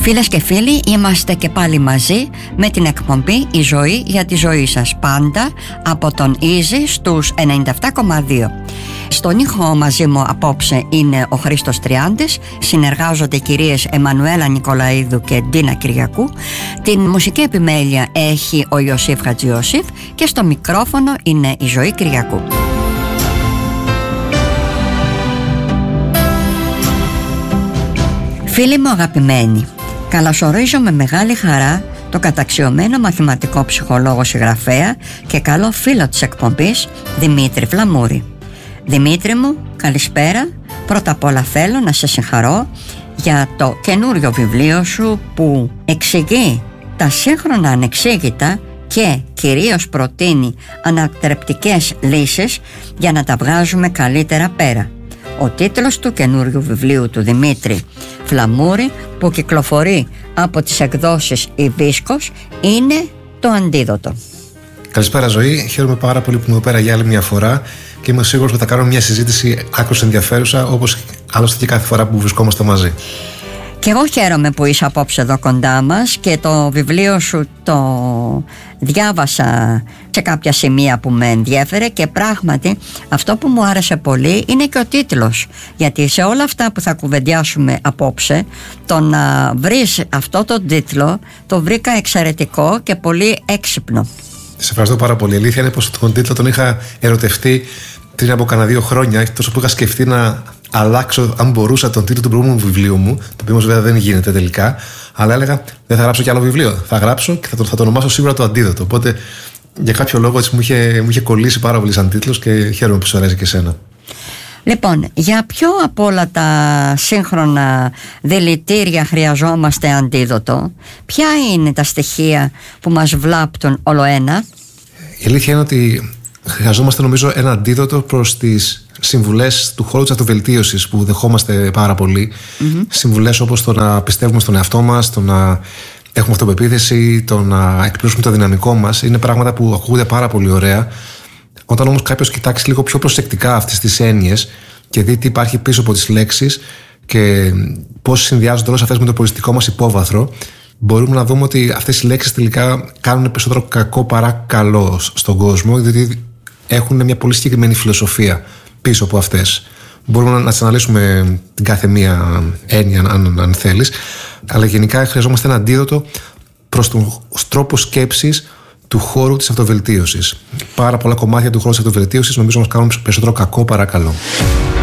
Φίλες και φίλοι, είμαστε και πάλι μαζί με την εκπομπή «Η ζωή για τη ζωή σας», πάντα από τον Easy στους 97,2. Στον ήχο μαζί μου απόψε είναι ο Χρήστος Τριάντης, συνεργάζονται οι κυρίες Εμμανουέλα Νικολαίδου και Ντίνα Κυριακού. Την μουσική επιμέλεια έχει ο Ιωσήφ Χατζιωσήφ και στο μικρόφωνο είναι η Ζωή Κυριακού. Φίλοι μου αγαπημένοι, καλωσορίζω με μεγάλη χαρά το καταξιωμένο μαθηματικό ψυχολόγο, συγγραφέα και καλό φίλο της εκπομπής, Δημήτρη Φλαμούρη. Δημήτρη μου, καλησπέρα. Πρώτα απ' όλα θέλω να σε συγχαρώ για το καινούριο βιβλίο σου που εξηγεί τα σύγχρονα ανεξήγητα και κυρίως προτείνει ανατρεπτικές λύσεις για να τα βγάζουμε καλύτερα πέρα. Ο τίτλος του καινούριου βιβλίου του Δημήτρη Φλαμούρη, που κυκλοφορεί από τις εκδόσεις Ιβίσκος, είναι «Το Αντίδοτο». Καλησπέρα Ζωή, χαίρομαι πάρα πολύ που είμαι εδώ πέρα για άλλη μια φορά και είμαι σίγουρος ότι θα κάνουμε μια συζήτηση άκρως ενδιαφέρουσα, όπως άλλωστε και κάθε φορά που βρισκόμαστε μαζί. Και εγώ χαίρομαι που είσαι απόψε εδώ κοντά μας και το βιβλίο σου το διάβασα σε κάποια σημεία που με ενδιέφερε και πράγματι αυτό που μου άρεσε πολύ είναι και ο τίτλος, γιατί σε όλα αυτά που θα κουβεντιάσουμε απόψε, το να βρεις αυτό το τίτλο το βρήκα εξαιρετικό και πολύ έξυπνο. Σε ευχαριστώ πάρα πολύ. Η αλήθεια είναι πως τον τίτλο τον είχα ερωτευτεί πριν από κανένα 2 χρόνια, τόσο που είχα σκεφτεί να αλλάξω, αν μπορούσα, τον τίτλο του προηγούμενου βιβλίου μου, το οποίο όμως βέβαια δεν γίνεται τελικά. Αλλά έλεγα, δεν θα γράψω κι άλλο βιβλίο. Θα γράψω και θα το ονομάσω σίγουρα «Το Αντίδοτο». Οπότε για κάποιο λόγο έτσι, μου είχε κολλήσει πάρα πολύ σαν τίτλος και χαίρομαι που σου αρέσει και εσένα. Λοιπόν, για ποιο από όλα τα σύγχρονα δηλητήρια χρειαζόμαστε αντίδοτο? Ποια είναι τα στοιχεία που μας βλάπτουν όλο ένα? Η αλήθεια είναι ότι χρειαζόμαστε, νομίζω, ένα αντίδοτο προς τις συμβουλές του χώρου της αυτοβελτίωσης που δεχόμαστε πάρα πολύ. Συμβουλές όπως το να πιστεύουμε στον εαυτό μας, το να έχουμε αυτοπεποίθηση, το να εκπληρώσουμε το δυναμικό μας. Είναι πράγματα που ακούγονται πάρα πολύ ωραία. Όταν όμως κάποιος κοιτάξει λίγο πιο προσεκτικά αυτές τις έννοιες και δει τι υπάρχει πίσω από τις λέξεις και πώς συνδυάζονται όλες αυτές με το πολιτιστικό μας υπόβαθρο, μπορούμε να δούμε ότι αυτές οι λέξεις τελικά κάνουν περισσότερο κακό παρά καλό στον κόσμο, διότι έχουν μια πολύ συγκεκριμένη φιλοσοφία πίσω από αυτές. Μπορούμε να τις αναλύσουμε την κάθε μία έννοια αν θέλεις, αλλά γενικά χρειαζόμαστε ένα αντίδοτο προς τον τρόπο σκέψης του χώρου της αυτοβελτίωσης. Πάρα πολλά κομμάτια του χώρου της αυτοβελτίωσης νομίζω μας κάνουν περισσότερο κακό παρά καλό.